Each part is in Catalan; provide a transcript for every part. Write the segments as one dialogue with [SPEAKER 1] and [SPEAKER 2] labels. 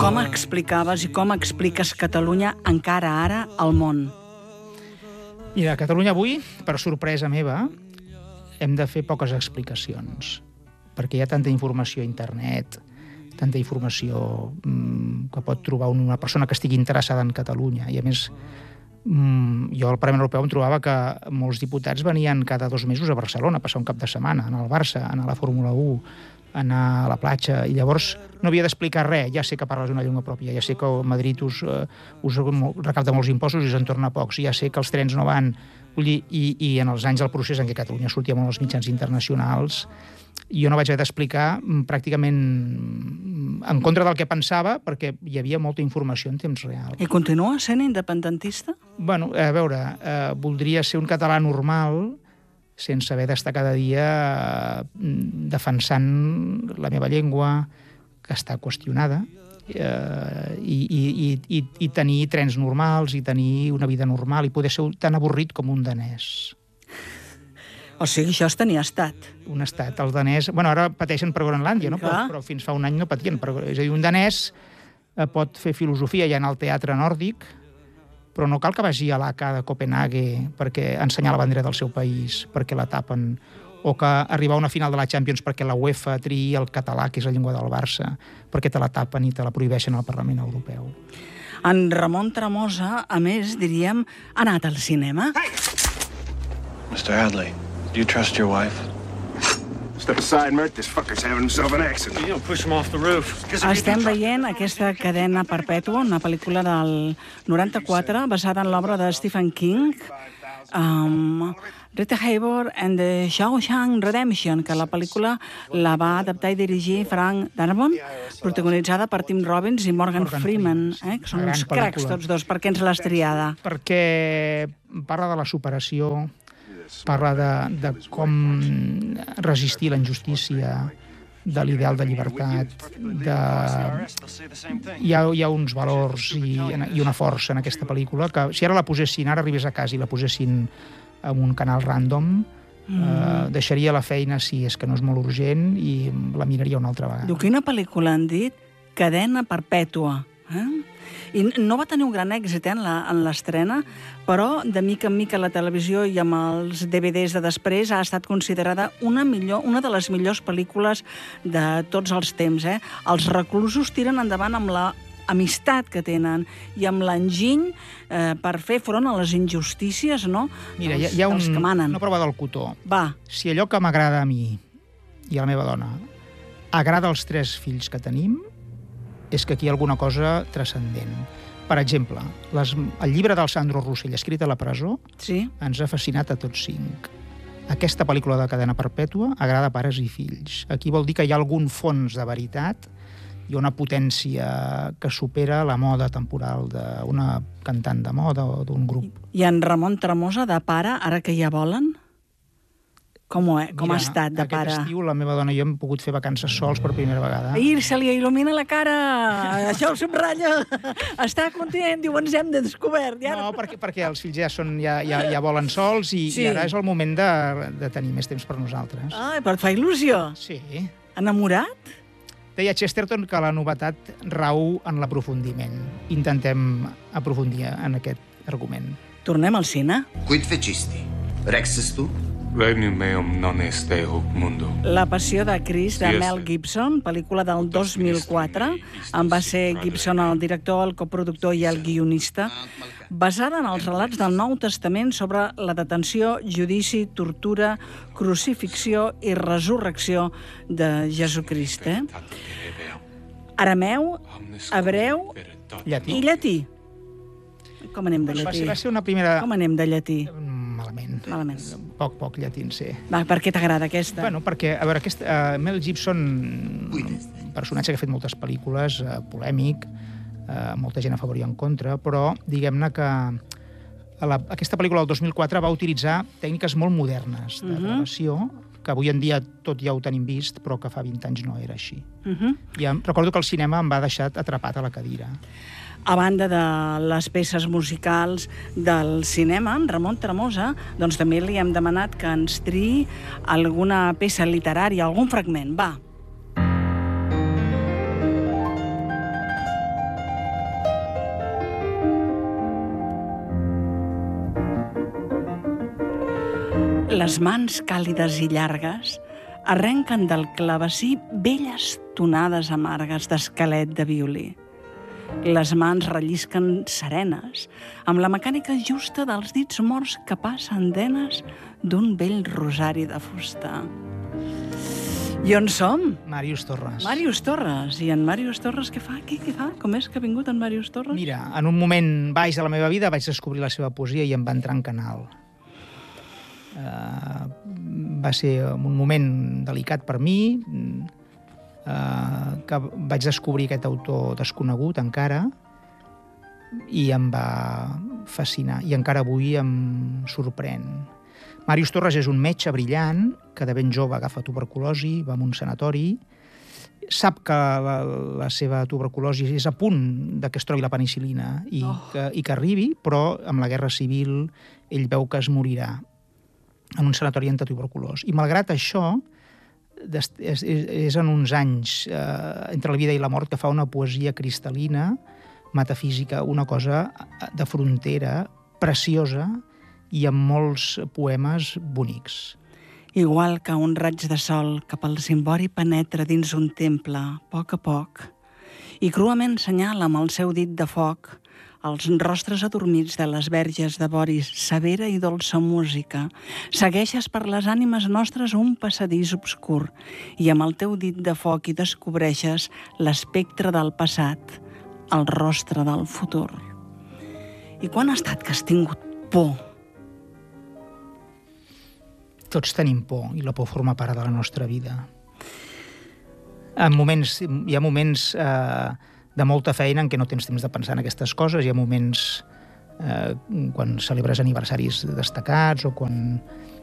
[SPEAKER 1] Com explicaves i com expliques Catalunya encara ara al món?
[SPEAKER 2] Mira, a Catalunya avui, per sorpresa meva, hem de fer poques explicacions, perquè hi ha tanta informació a internet, tanta informació que pot trobar una persona que estigui interessada en Catalunya. I, a més, jo al Parlament Europeu em trobava que molts diputats venien cada 2 mesos a Barcelona a passar un cap de setmana, anar al Barça, anar a la Fórmula 1, anar a la platja, i llavors no havia d'explicar res. Ja sé que parles una llengua pròpia, ja sé que a Madrid us recapta molts impostos i us en torna pocs, ja sé que els trens no van... I en els anys del procés en què Catalunya sortia molt als mitjans internacionals, jo no vaig haver d'explicar pràcticament en contra del que pensava, perquè hi havia molta informació en temps real.
[SPEAKER 1] I continua sent independentista?
[SPEAKER 2] Bueno, a veure, voldria ser un català normal, sense haver d'estar cada dia defensant la meva llengua, que està qüestionada, i tenir trens normals, i tenir una vida normal, i poder ser tan avorrit com un danès.
[SPEAKER 1] O sigui, això és tenir estat.
[SPEAKER 2] Un estat. El danès... Bueno, ara pateixen per Groenlàndia, no? Però fins fa un any no patien. És a dir, un danès pot fer filosofia ja en el teatre nòrdic, però no cal que vagi a l'ACA de Copenhague perquè ensenyar la bandera del seu país, perquè la tapen, o que arribar a una final de la Champions perquè la UEFA triï el català, que és la llengua del Barça, perquè te la tapen i te la prohibeixen al Parlament Europeu.
[SPEAKER 1] En Ramon Tremosa, a més, diríem, ha anat al cinema.
[SPEAKER 3] Mr. Hadley, do you trust your wife?
[SPEAKER 4] Step aside, Mert. This fucker's having himself an accident.
[SPEAKER 3] You don't push him off the roof.
[SPEAKER 1] Estem veient aquesta Cadena perpètua, una pel·lícula del 94, basada en l'obra de Stephen King, Rita Hayworth and the Shawshank Redemption, que la pel·lícula la va adaptar i dirigir Frank Darabont, protagonitzada per Tim Robbins i Morgan Freeman, que són uns cracs tots dos. Per què ens l'has triada?
[SPEAKER 2] Perquè parla de la superació, parla de com resistir la injustícia, de l'ideal de llibertat, hi ha uns valors i una força en aquesta pel·lícula que si ara la posessin, ara arribés a casa i la posessin en un canal random, deixaria la feina si és que no és molt urgent i la miraria una altra vegada.
[SPEAKER 1] Diu, quina pel·lícula han dit? Cadena perpètua. I no va tenir un gran èxit en l'estrena, però de mica en mica la televisió i amb els DVDs de després ha estat considerada una de les millors pel·lícules de tots els temps. Els reclusos tiren endavant amb la amistat que tenen i amb l'enginy per fer front a les injustícies, no?
[SPEAKER 2] Mira, hi ha una prova del cotó.
[SPEAKER 1] Va.
[SPEAKER 2] Si allò que m'agrada a mi i a la meva dona agrada als 3 fills que tenim, és que aquí hi ha alguna cosa transcendent. Per exemple, el llibre del Sandro Rossell, escrit a la presó, ens ha fascinat a tots 5. Aquesta pel·lícula de Cadena perpètua agrada a pares i fills. Aquí vol dir que hi ha algun fons de veritat, hi ha una potència que supera la moda temporal d'una cantant de moda o d'un grup.
[SPEAKER 1] I en Ramon Tremosa, de pare, ara que ja volen? Com ha estat de pare?
[SPEAKER 2] Aquest estiu la meva dona i jo hem pogut fer vacances sols per primera vegada.
[SPEAKER 1] I se li il·lumina la cara! Això el subratlla! Està content, diu, ens hem descobert.
[SPEAKER 2] No, perquè els fills ja volen sols i ara és el moment de tenir més temps per nosaltres.
[SPEAKER 1] Ah, però et fa il·lusió?
[SPEAKER 2] Sí.
[SPEAKER 1] Enamorat?
[SPEAKER 2] Deia Chesterton que la novetat rau en l'aprofundiment. Intentem aprofundir en aquest argument.
[SPEAKER 1] Tornem al cine?
[SPEAKER 5] Quid fecisti? Rexes tu?
[SPEAKER 6] Regnum meum non est hoc mundo.
[SPEAKER 1] La passió de Crist, de Mel Gibson, pel·lícula del 2004, en va ser Gibson el director, el coproductor i el guionista, basada en els relats del Nou Testament sobre la detenció, judici, tortura, crucifixió i resurrecció de Jesucrist. Arameu, hebreu i llatí. Com anem de llatí?
[SPEAKER 2] Va ser una primera...
[SPEAKER 1] Com anem de llatí?
[SPEAKER 2] Malament. Poc llatín, sí.
[SPEAKER 1] Per què t'agrada aquesta?
[SPEAKER 2] Bueno, perquè, a veure, Mel Gibson, un personatge que ha fet moltes pel·lícules, polèmic, molta gent a favor i en contra, però diguem-ne que aquesta pel·lícula del 2004 va utilitzar tècniques molt modernes de relació, que avui en dia tot ja ho tenim vist, però que fa 20 anys no era així. Recordo que el cinema em va deixar atrapat a la cadira.
[SPEAKER 1] A banda de les peces musicals del cinema, en Ramon Tremosa, doncs també li hem demanat que ens triï alguna peça literària, algun fragment. Va. Les mans càlides i llargues arrenquen del clavecí velles tonades amargues d'esquelet de violí. Les mans rellisquen serenes, amb la mecànica justa dels dits morts que passen denes d'un vell rosari de fusta. I on som?
[SPEAKER 2] Màrius Torres.
[SPEAKER 1] Màrius Torres. I en Màrius Torres què fa? Què fa? Com és que ha vingut en Màrius Torres?
[SPEAKER 2] Mira, en un moment baix de la meva vida vaig descobrir la seva poesia i em va entrar en canal. Va ser un moment delicat per mi, que vaig descobrir aquest autor desconegut encara i em va fascinar. I encara avui em sorprèn. Màrius Torres és un metge brillant que de ben jove agafa tuberculosi, va a un sanatori, sap que la seva tuberculosi és a punt de que es trobi la penicil·lina i que arribi, però amb la guerra civil ell veu que es morirà en un sanatori antituberculós. I malgrat això, és en uns anys entre la vida i la mort que fa una poesia cristal·lina, metafísica, una cosa de frontera, preciosa, i amb molts poemes bonics.
[SPEAKER 1] Igual que un raig de sol cap al cimbori penetra dins un temple, a poc, i cruament senyala amb el seu dit de foc els rostres adormits de les verges de voris, severa i dolça música. Segueixes per les ànimes nostres un passadís obscur i amb el teu dit de foc hi descobreixes l'espectre del passat, el rostre del futur. I quan ha estat que has tingut por?
[SPEAKER 2] Tots tenim por i la por forma part de la nostra vida. Hi ha moments de molta feina en què no tens temps de pensar en aquestes coses, hi ha moments quan celebres aniversaris destacats o quan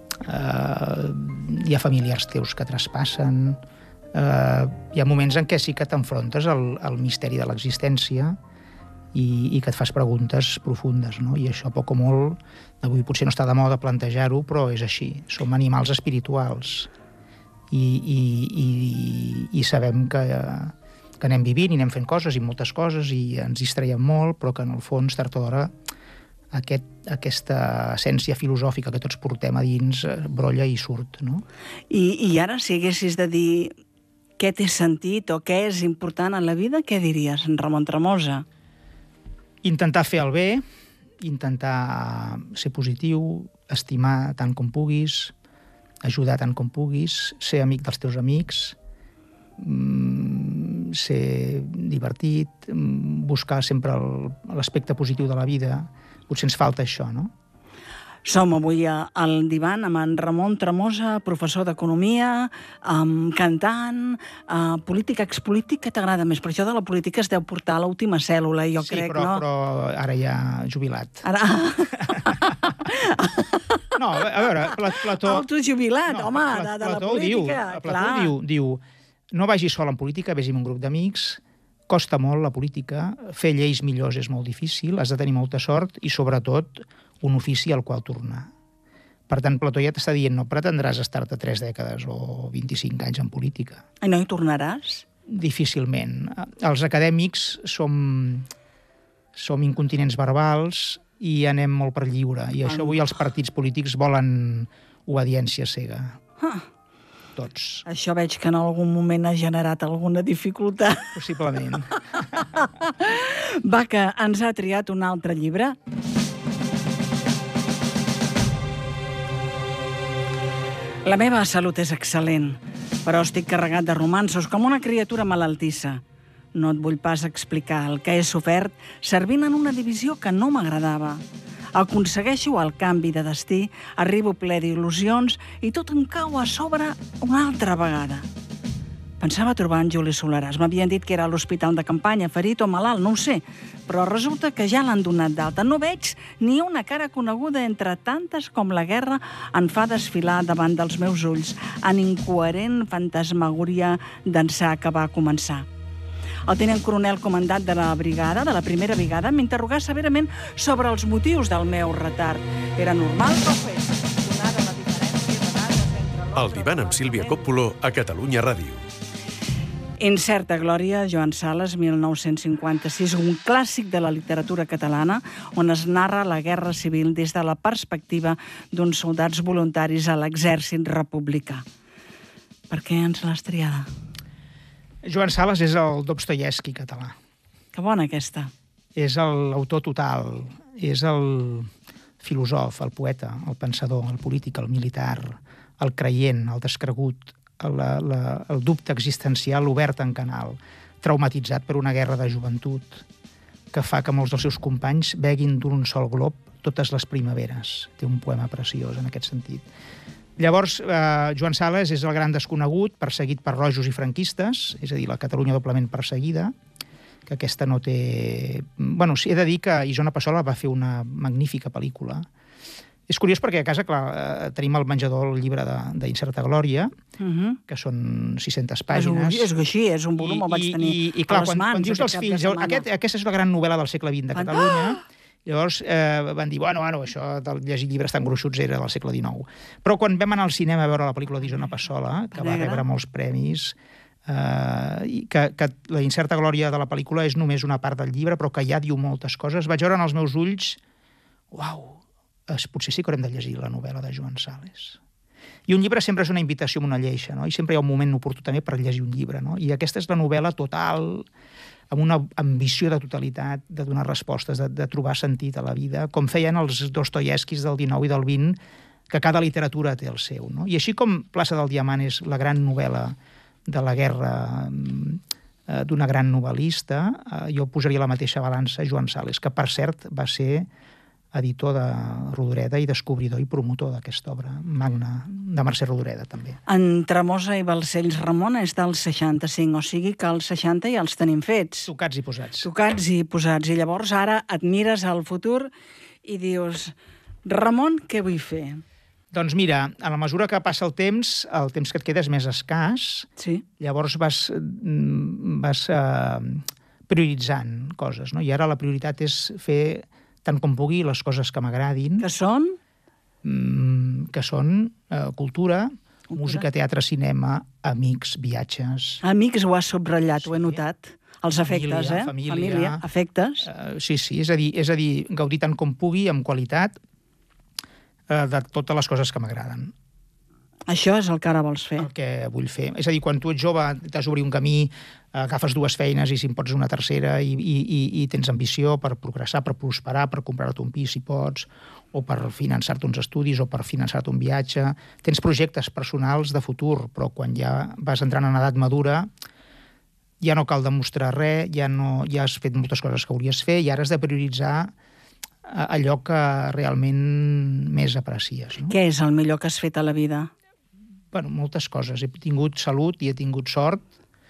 [SPEAKER 2] hi ha familiars teus que traspassen. Hi ha moments en què sí que t'enfrontes al misteri de l'existència i que et fas preguntes profundes, no? I això, poc o molt, avui potser no està de moda plantejar-ho, però és així. Som animals espirituals i sabem que anem vivint i anem fent coses i moltes coses i ens distraiem molt, però que en el fons, tard o d'hora, aquesta essència filosòfica que tots portem a dins brolla i surt, no?
[SPEAKER 1] I ara, si haguessis de dir què té sentit o què és important en la vida, què diries, en Ramon Tremosa?
[SPEAKER 2] Intentar fer el bé, intentar ser positiu, estimar tant com puguis, ajudar tant com puguis, ser amic dels teus amics, ser divertit, buscar sempre l'aspecte positiu de la vida. Potser ens falta això, no?
[SPEAKER 1] Som avui al divan amb en Ramon Tremosa, professor d'Economia, cantant, polític, expolític. Què t'agrada més? Per això de la política es deu portar a l'última cèl·lula, jo crec, no?
[SPEAKER 2] Sí, però ara ja jubilat.
[SPEAKER 1] Ara...
[SPEAKER 2] No, a veure, Plató...
[SPEAKER 1] Autojubilat, home, de la política.
[SPEAKER 2] Plató diu, no vagis sol en política, vés amb un grup d'amics, costa molt la política, fer lleis millors és molt difícil, has de tenir molta sort i, sobretot, un ofici al qual tornar. Per tant, Plató ja t'està dient, no pretendràs estar-te 3 dècades o 25 anys en política.
[SPEAKER 1] I no hi tornaràs?
[SPEAKER 2] Difícilment. Els acadèmics som incontinents verbals i anem molt per lliure. I això avui els partits polítics volen obediència cega. Tots.
[SPEAKER 1] Això veig que en algun moment ha generat alguna dificultat.
[SPEAKER 2] Possiblement.
[SPEAKER 1] Va, que ens ha triat un altre llibre. La meva salut és excel·lent, però estic carregat de romanços com una criatura malaltissa. No et vull pas explicar el que he sofert servint en una divisió que no m'agradava. Aconsegueixo el canvi de destí, arribo ple d'il·lusions i tot em cau a sobre una altra vegada. Pensava trobar en Juli Soleràs. M'havien dit que era a l'hospital de campanya, ferit o malalt, no ho sé. Però resulta que ja l'han donat d'alta. No veig ni una cara coneguda entre tantes com la guerra en fa desfilar davant dels meus ulls, en incoherent fantasmagoria d'ençà que va començar. El tinent coronel comandant de la brigada, de la primera brigada, m'interrogà severament sobre els motius del meu retard. Era normal que ho fes, donada la diferència de dades entre...
[SPEAKER 7] El divan amb Sílvia Coppolo a Catalunya Ràdio.
[SPEAKER 1] Incerta glòria, Joan Sales, 1956, un clàssic de la literatura catalana on es narra la guerra civil des de la perspectiva d'uns soldats voluntaris a l'exèrcit republicà. Per què ens l'has triada?
[SPEAKER 2] Joan Sales és el Dostoievski català.
[SPEAKER 1] Que bona aquesta.
[SPEAKER 2] És l'autor total, és el filòsof, el poeta, el pensador, el polític, el militar, el creient, el descregut, el dubte existencial obert en canal, traumatitzat per una guerra de joventut que fa que molts dels seus companys beguin d'un sol glob totes les primaveres. Té un poema preciós en aquest sentit. Llavors, Joan Sales és el gran desconegut, perseguit per rojos i franquistes, és a dir, la Catalunya doblement perseguida, que aquesta no té... Bueno, sí, he de dir que Isona Passola va fer una magnífica pel·lícula. És curiós perquè a casa, clar, tenim al menjador el llibre d'Incerta glòria, que són 600 pàgines.
[SPEAKER 1] És així, és un volum, el vaig tenir
[SPEAKER 2] I clar,
[SPEAKER 1] a les mans.
[SPEAKER 2] Quan dius dels fills, aquesta és la gran novel·la del segle XX de Catalunya, llavors van dir, bueno, això de llegir llibres tan gruixuts era del segle XIX. Però quan vam anar al cinema a veure la pel·lícula d'Isona Passola, que va rebre molts premis, que la incerta glòria de la pel·lícula és només una part del llibre, però que ja diu moltes coses, vaig veure en els meus ulls, uau, potser sí que haurem de llegir la novel·la de Joan Sales. I un llibre sempre és una invitació a una lleixa, no? I sempre hi ha un moment oportú també per llegir un llibre, no? I aquesta és la novel·la total, amb una ambició de totalitat, de donar respostes, de trobar sentit a la vida, com feien els Dostoievskis del XIX i del XX, que cada literatura té el seu, no? I així com Plaça del Diamant és la gran novel·la de la guerra d'una gran novel·lista, jo posaria la mateixa balança Joan Sales, que per cert va ser editor de Rodoreda i descobridor i promotor d'aquesta obra magna de Mercè Rodoreda, també.
[SPEAKER 1] En Tremosa i Balcells, Ramon, és del 65, o sigui que els 60 ja els tenim fets.
[SPEAKER 2] Tocats i posats.
[SPEAKER 1] Tocats i posats. I llavors ara et mires al futur i dius, Ramon, què vull fer?
[SPEAKER 2] Doncs mira, a la mesura que passa el temps que et queda és més escàs,
[SPEAKER 1] sí.
[SPEAKER 2] Llavors vas prioritzant coses, no? I ara la prioritat és fer tant com pugui les coses que m'agradin.
[SPEAKER 1] Que són?
[SPEAKER 2] Que són cultura, música, teatre, cinema, amics, viatges...
[SPEAKER 1] Amics ho has subratllat, ho he notat. Els afectes,
[SPEAKER 2] Família,
[SPEAKER 1] afectes.
[SPEAKER 2] Sí, és a dir, gaudir tant com pugui, amb qualitat, de totes les coses que m'agraden.
[SPEAKER 1] Això és el que ara vols fer.
[SPEAKER 2] El que vull fer. És a dir, quan tu ets jove, t'has d'obrir un camí, agafes dues feines i si en pots una tercera i tens ambició per progressar, per prosperar, per comprar-te un pis si pots, o per finançar-te uns estudis, o per finançar-te un viatge. Tens projectes personals de futur, però quan ja vas entrant en edat madura ja no cal demostrar res, ja has fet moltes coses que hauries fer i ara has de prioritzar allò que realment més aprecies. No?
[SPEAKER 1] Què és el millor que has fet a la vida?
[SPEAKER 2] Bueno, moltes coses. He tingut salut i he tingut sort.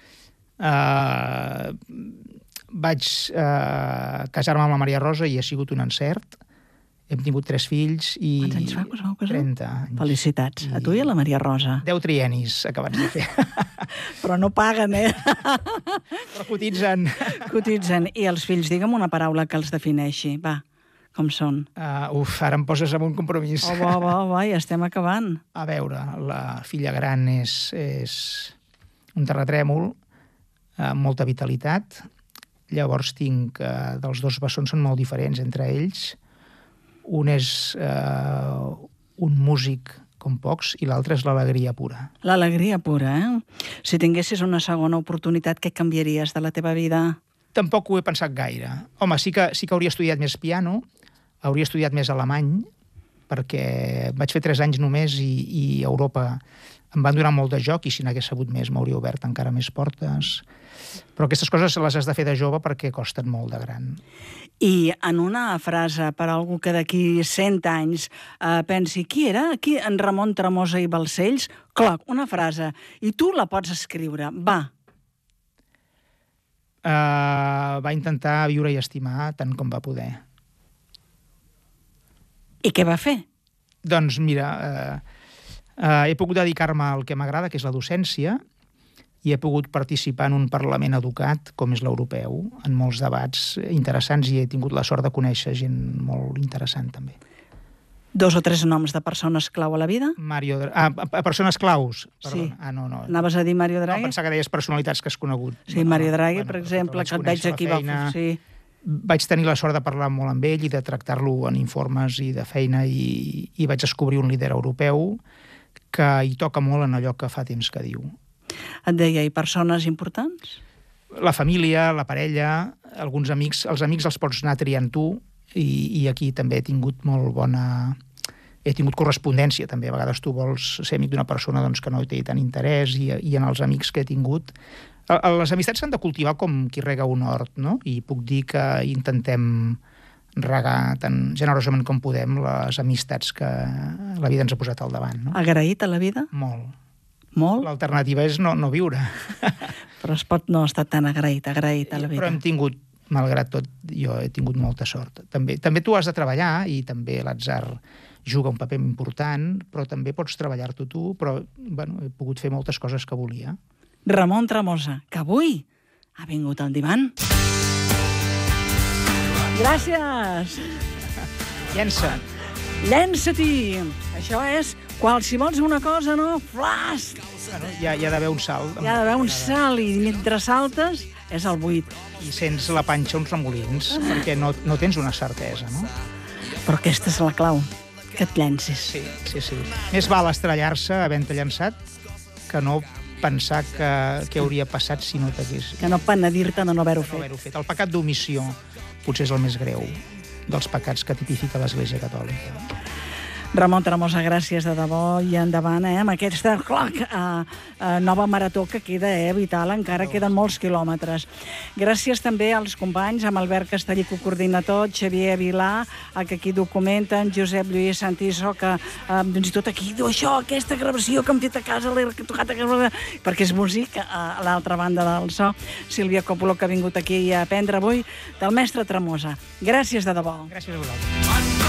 [SPEAKER 2] Vaig casar-me amb la Maria Rosa i ha sigut un encert. Hem tingut 3 fills i...
[SPEAKER 1] Quants anys fa que us vau casar?
[SPEAKER 2] 30 anys.
[SPEAKER 1] Felicitats. A tu i a la Maria Rosa.
[SPEAKER 2] 10 triennis acabats de fer.
[SPEAKER 1] Però no paguen,
[SPEAKER 2] Però cotitzen.
[SPEAKER 1] Cotitzen. I els fills, digue'm una paraula que els defineixi. Va, com són?
[SPEAKER 2] Ara em poses en un compromís.
[SPEAKER 1] Va, ja estem acabant.
[SPEAKER 2] A veure, la filla gran és un terratrèmol, amb molta vitalitat. Llavors tinc... dels dos bessons són molt diferents entre ells. Un és un músic com pocs i l'altre és l'alegria pura.
[SPEAKER 1] L'alegria pura, Si tinguessis una segona oportunitat, què canviaries de la teva vida?
[SPEAKER 2] Tampoc ho he pensat gaire. Home, sí que hauria estudiat més piano, hauria estudiat més alemany, perquè vaig fer 3 anys només i a Europa em van donar molt de joc i si n'hagués sabut més m'hauria obert encara més portes. Però aquestes coses les has de fer de jove perquè costen molt de gran.
[SPEAKER 1] I en una frase per a algú que d'aquí 100 anys pensi, qui era? Aquí en Ramon Tremosa i Balcells? Clar, una frase. I tu la pots escriure. Va.
[SPEAKER 2] Va intentar viure i estimar tant com va poder.
[SPEAKER 1] I què va fer?
[SPEAKER 2] Doncs mira, he pogut dedicar-me al que m'agrada, que és la docència, i he pogut participar en un Parlament educat, com és l'europeu, en molts debats interessants i he tingut la sort de conèixer gent molt interessant també.
[SPEAKER 1] 2 o 3 noms de persones clau a la vida?
[SPEAKER 2] Persones claus. Perdó.
[SPEAKER 1] Sí.
[SPEAKER 2] No.
[SPEAKER 1] Anaves a dir Mario Draghi?
[SPEAKER 2] No, pensava que deies personalitats que has conegut.
[SPEAKER 1] Sí, Mario Draghi, per exemple, que et veig aquí. Sí.
[SPEAKER 2] Vaig tenir la sort de parlar molt amb ell i de tractar-lo en informes i de feina i vaig descobrir un líder europeu que hi toca molt en allò que fa temps que diu.
[SPEAKER 1] Et deia, i persones importants?
[SPEAKER 2] La família, la parella, alguns amics. Els amics els pots anar triant tu i aquí també he tingut molt bona... He tingut correspondència, també. A vegades tu vols ser amic d'una persona doncs, que no té tant interès i en els amics que he tingut... Les amistats s'han de cultivar com qui rega un hort, no? I puc dir que intentem regar tan generosament com podem les amistats que la vida ens ha posat al davant, no?
[SPEAKER 1] Agraït a la vida?
[SPEAKER 2] Molt.
[SPEAKER 1] Molt?
[SPEAKER 2] L'alternativa és no viure.
[SPEAKER 1] Però es pot no estar tan agraït a la vida.
[SPEAKER 2] Però hem tingut, malgrat tot, jo he tingut molta sort. També tu has de treballar i també l'atzar juga un paper important, però també pots treballar-t'ho tu, però he pogut fer moltes coses que volia.
[SPEAKER 1] Ramon Tremosa, que avui ha vingut al divan. Gràcies! Llença-t'hi! Això és, si vols una cosa, no? Flash!
[SPEAKER 2] Hi ha d'haver un salt.
[SPEAKER 1] Hi ha d'haver un salt i mentre saltes és el buit.
[SPEAKER 2] I sents la panxa uns remolins, perquè no tens una certesa, no?
[SPEAKER 1] Però aquesta és la clau, que et llencis.
[SPEAKER 2] Sí. Més val estrellar-se havent-te llançat que no pensar què hauria passat si no t'hagués...
[SPEAKER 1] Que no penedir-te de no haver-ho fet.
[SPEAKER 2] El pecat d'omissió potser és el més greu dels pecats que tipifica l'Església Catòlica.
[SPEAKER 1] Ramon Tremosa, gràcies de debò i endavant amb aquesta nova marató que queda vital, encara queden molts quilòmetres. Gràcies també als companys, amb Albert Castellí, que ho coordina tot, Xavier Vilà, que aquí documenten, Josep Lluís Santiso, que fins i tot aquí diu això, aquesta gravació que hem fet a casa, l'he tocat perquè és músic, a l'altra banda del so, Sílvia Coppola, que ha vingut aquí a aprendre avui, del mestre Tremosa. Gràcies de debò.
[SPEAKER 2] Gràcies a vosaltres.